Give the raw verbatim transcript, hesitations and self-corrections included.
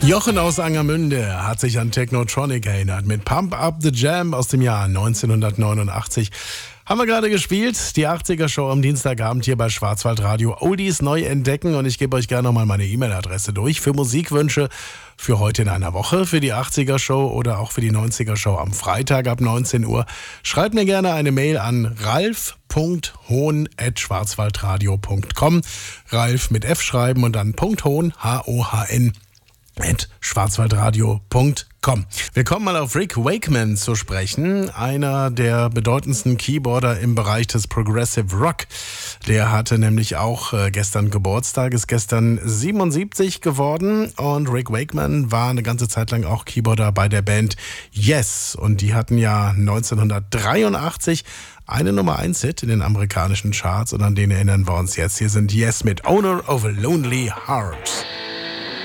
Jochen aus Angermünde hat sich an Technotronic erinnert mit Pump Up the Jam aus dem Jahr neunzehnhundertneunundachtzig. Haben wir gerade gespielt, die achtziger-Show am Dienstagabend hier bei Schwarzwaldradio. Oldies neu entdecken und ich gebe euch gerne nochmal meine E-Mail-Adresse durch für Musikwünsche für heute in einer Woche, für die achtziger-Show oder auch für die neunziger-Show am Freitag ab neunzehn Uhr. Schreibt mir gerne eine Mail an ralf punkt hohn at schwarzwaldradio punkt com. Ralf mit F schreiben und dann .hohn, H O H N, at schwarzwaldradio punkt com. Wir kommen mal auf Rick Wakeman zu sprechen, einer der bedeutendsten Keyboarder im Bereich des Progressive Rock. Der hatte nämlich auch äh, gestern Geburtstag, ist gestern siebenundsiebzig geworden und Rick Wakeman war eine ganze Zeit lang auch Keyboarder bei der Band Yes und die hatten ja neunzehnhundertdreiundachtzig eine Nummer eins Hit in den amerikanischen Charts und an den erinnern wir uns jetzt. Hier sind Yes mit Owner of a Lonely Heart.